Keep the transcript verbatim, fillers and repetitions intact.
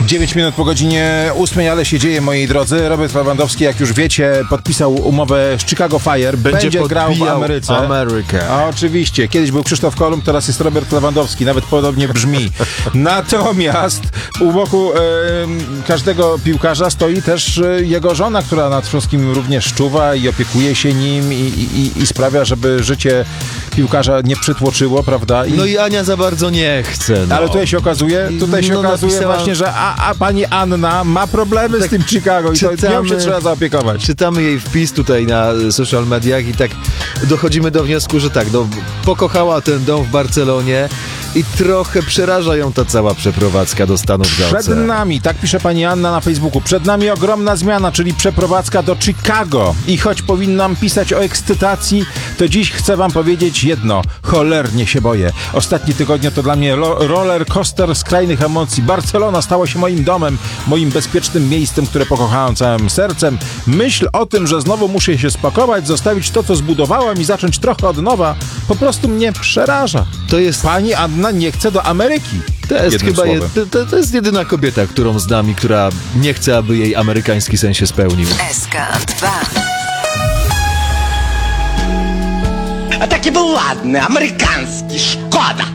dziewięć minut po godzinie ósmej, ale się dzieje, moi drodzy. Robert Lewandowski, jak już wiecie, podpisał umowę z Chicago Fire. Będzie, Będzie grał w Ameryce. Amerykę. A, oczywiście. Kiedyś był Krzysztof Kolumb, teraz jest Robert Lewandowski. Nawet podobnie brzmi. Natomiast u boku e, każdego piłkarza stoi też e, jego żona, która nad wszystkim również czuwa i opiekuje się nim i, i, i sprawia, żeby życie piłkarza nie przytłoczyło, prawda? I... No i Ania za bardzo nie chce. No. Ale tutaj się okazuje, tutaj się No, okazuje napisała... właśnie, że a, a pani Anna ma problemy tak, z tym Chicago i czytamy, to nią się trzeba zaopiekować. Czytamy jej wpis tutaj na social mediach i tak dochodzimy do wniosku, że tak, no, pokochała ten dom w Barcelonie i trochę przeraża ją ta cała przeprowadzka do Stanów za Przed ocean. nami, tak pisze pani Anna na Facebooku, przed nami ogromna zmiana, czyli przeprowadzka do Chicago. I choć powinnam pisać o ekscytacji, to dziś chcę wam powiedzieć jedno. Cholernie się boję. Ostatnie tygodnie to dla mnie lo- roller coaster skrajnych emocji. Barcelona stała się moim domem, moim bezpiecznym miejscem, które pokochałem całym sercem. Myśl o tym, że znowu muszę się spakować, zostawić to, co zbudowałem i zacząć trochę od nowa, po prostu mnie przeraża. To jest... Pani Anna nie chce do Ameryki. To jest Jednym chyba słowem. jed, to, to jest jedyna kobieta, którą znam i która nie chce, aby jej amerykański sen się spełnił. S K dwa. A taki był ładny, amerykański, szkoda.